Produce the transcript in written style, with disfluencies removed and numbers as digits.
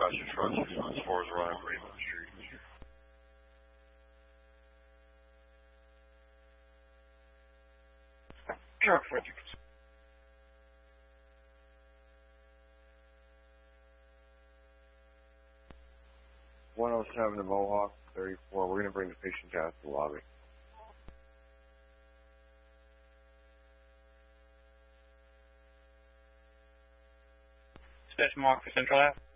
Roger, as far as Ryan Freeman Street. Sure, Frederick. 107 to Mohawk, 34. We're going to bring the patient down to the lobby. Special mark for Central Ave.